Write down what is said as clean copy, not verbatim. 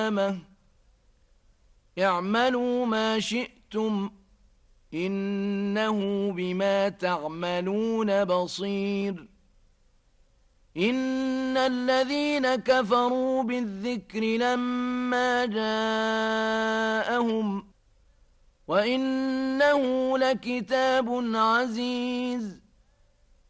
اعملوا ما شئتم إنه بما تعملون بصير إن الذين كفروا بالذكر لما جاءهم وإنه لكتاب عزيز